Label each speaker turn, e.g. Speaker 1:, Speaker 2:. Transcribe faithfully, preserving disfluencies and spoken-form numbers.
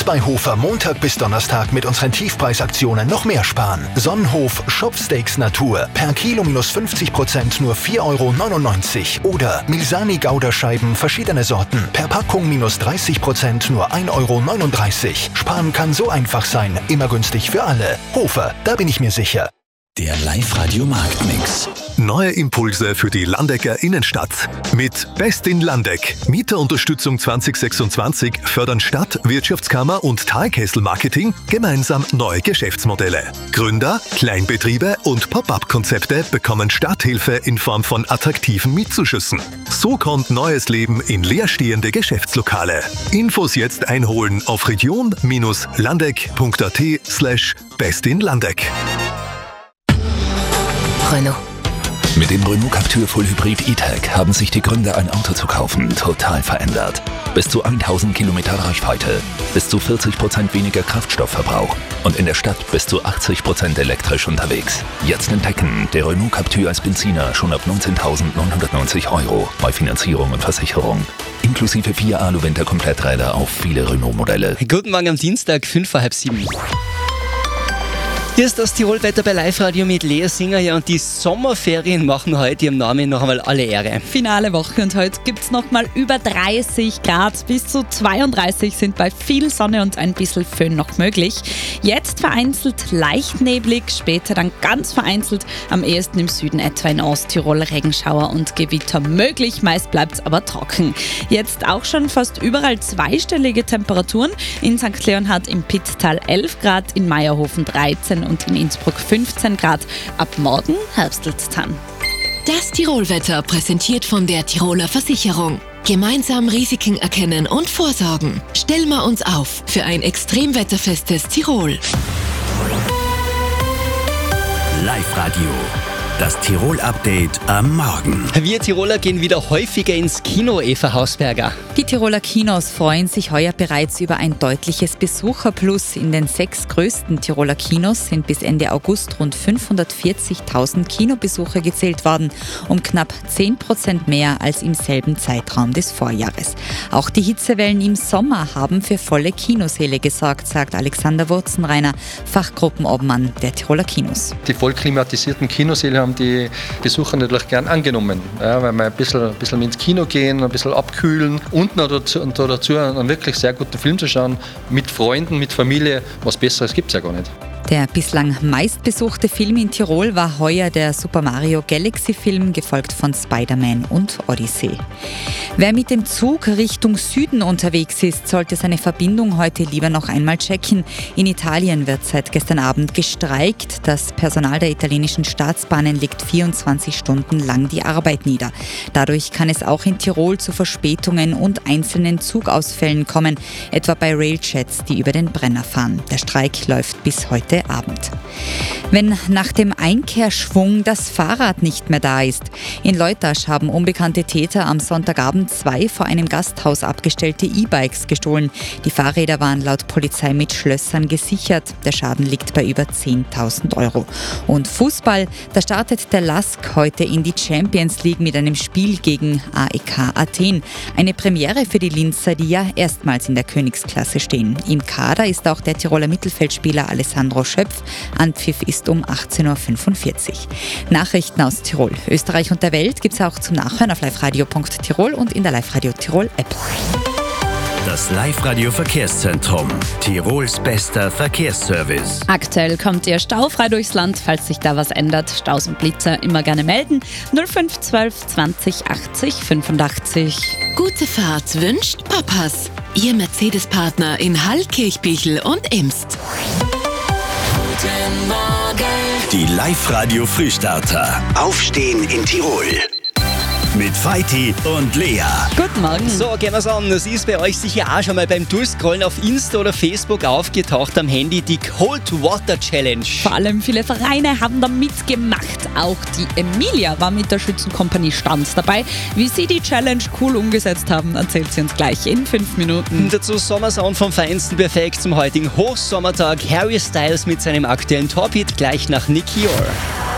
Speaker 1: Jetzt bei Hofer Montag bis Donnerstag mit unseren Tiefpreisaktionen noch mehr sparen. Sonnenhof Shopsteaks Natur per Kilo minus fünfzig Prozent nur vier Euro neunundneunzig. Oder Milsani Gouda-Scheiben verschiedene Sorten per Packung minus dreißig Prozent nur ein Euro neununddreißig. Sparen kann so einfach sein, immer günstig für alle. Hofer, da bin ich mir sicher.
Speaker 2: Der Live-Radio-Marktmix.
Speaker 3: Neue Impulse für die Landecker Innenstadt. Mit Best in Landeck. Mieterunterstützung zwanzig sechsundzwanzig fördern Stadt, Wirtschaftskammer und Talkessel-Marketing gemeinsam neue Geschäftsmodelle. Gründer, Kleinbetriebe und Pop-up-Konzepte bekommen Stadthilfe in Form von attraktiven Mietzuschüssen. So kommt neues Leben in leerstehende Geschäftslokale. Infos jetzt einholen auf region-landeck.at slash bestinlandeck.
Speaker 2: Renault. Mit dem Renault Captur Full Hybrid E-Tech haben sich die Gründe, ein Auto zu kaufen, total verändert. Bis zu tausend Kilometer Reichweite, bis zu vierzig Prozent weniger Kraftstoffverbrauch und in der Stadt bis zu achtzig Prozent elektrisch unterwegs. Jetzt entdecken, der Renault Captur als Benziner schon ab neunzehntausendneunhundertneunzig Euro bei Finanzierung und Versicherung. Inklusive vier Alu-Winter-Kompletträder auf viele Renault-Modelle.
Speaker 4: Guten Morgen am Dienstag, fünf vor halb sieben. Hier ist das Tirolwetter bei Live-Radio mit Lea Singer. Ja, und die Sommerferien machen heute ihrem Namen noch einmal alle Ehre.
Speaker 5: Finale Woche und heute gibt es noch mal über dreißig Grad. Bis zu zweiunddreißig sind bei viel Sonne und ein bisschen Föhn noch möglich. Jetzt vereinzelt leicht neblig, später dann ganz vereinzelt. Am ehesten im Süden, etwa in Osttirol, Regenschauer und Gewitter möglich. Meist bleibt es aber trocken. Jetzt auch schon fast überall zweistellige Temperaturen. In Sankt Leonhard im Pitztal elf Grad, in Meierhofen dreizehn und in Innsbruck fünfzehn Grad. Ab morgen herbstelt es dann.
Speaker 6: Das Tirolwetter präsentiert von der Tiroler Versicherung. Gemeinsam Risiken erkennen und vorsorgen. Stellen wir uns auf für ein extremwetterfestes Tirol.
Speaker 2: Live-Radio. Das Tirol-Update am Morgen.
Speaker 4: Wir Tiroler gehen wieder häufiger ins Kino, Eva Hausberger.
Speaker 5: Die Tiroler Kinos freuen sich heuer bereits über ein deutliches Besucherplus. In den sechs größten Tiroler Kinos sind bis Ende August rund fünfhundertvierzigtausend Kinobesucher gezählt worden, um knapp zehn Prozent mehr als im selben Zeitraum des Vorjahres. Auch die Hitzewellen im Sommer haben für volle Kinosäle gesorgt, sagt Alexander Wurzenreiner, Fachgruppenobmann der Tiroler Kinos.
Speaker 7: Die voll klimatisierten Kinosäle haben die Besucher natürlich gern angenommen, ja, weil wir ein bisschen, ein bisschen ins Kino gehen, ein bisschen abkühlen und noch dazu, und dazu einen wirklich sehr guten Film zu schauen, mit Freunden, mit Familie. Was Besseres gibt es ja gar nicht.
Speaker 5: Der bislang meistbesuchte Film in Tirol war heuer der Super Mario Galaxy Film, gefolgt von Spider-Man und Odyssey. Wer mit dem Zug Richtung Süden unterwegs ist, sollte seine Verbindung heute lieber noch einmal checken. In Italien wird seit gestern Abend gestreikt. Das Personal der italienischen Staatsbahnen legt vierundzwanzig Stunden lang die Arbeit nieder. Dadurch kann es auch in Tirol zu Verspätungen und einzelnen Zugausfällen kommen, etwa bei Railjets, die über den Brenner fahren. Der Streik läuft bis heute Abend. Wenn nach dem Einkehrschwung das Fahrrad nicht mehr da ist. In Leutasch haben unbekannte Täter am Sonntagabend zwei vor einem Gasthaus abgestellte E-Bikes gestohlen. Die Fahrräder waren laut Polizei mit Schlössern gesichert. Der Schaden liegt bei über zehntausend Euro. Und Fußball, da startet der Lask heute in die Champions League mit einem Spiel gegen A E K Athen. Eine Premiere für die Linzer, die ja erstmals in der Königsklasse stehen. Im Kader ist auch der Tiroler Mittelfeldspieler Alessandro Schöpf. Anpfiff ist um achtzehn Uhr fünfundvierzig. Nachrichten aus Tirol, Österreich und der Welt gibt es auch zum Nachhören auf liveradio punkt tirol und in der Live-Radio Tirol App.
Speaker 2: Das Live-Radio Verkehrszentrum. Tirols bester Verkehrsservice.
Speaker 5: Aktuell kommt ihr staufrei durchs Land. Falls sich da was ändert, Staus und Blitzer immer gerne melden. null fünf zwölf zwanzig achtzig fünfundachtzig.
Speaker 6: Gute Fahrt wünscht Papas. Ihr Mercedes-Partner in Hall, Kirchbichel und Imst.
Speaker 2: Guten Morgen. Die Live-Radio Frühstarter. Aufstehen in Tirol. Mit Feiti und Lea.
Speaker 5: Guten Morgen.
Speaker 4: So, gehen wir's an. Das ist bei euch sicher auch schon mal beim Durchscrollen auf Insta oder Facebook aufgetaucht am Handy, die Cold Water Challenge.
Speaker 5: Vor allem viele Vereine haben da mitgemacht. Auch die Emilia war mit der Schützenkompanie Stanz dabei. Wie sie die Challenge cool umgesetzt haben, erzählt sie uns gleich in fünf Minuten.
Speaker 4: Und dazu Sommersound vom Feinsten, perfekt zum heutigen Hochsommertag. Harry Styles mit seinem aktuellen Top-Hit gleich nach Nicky Orr.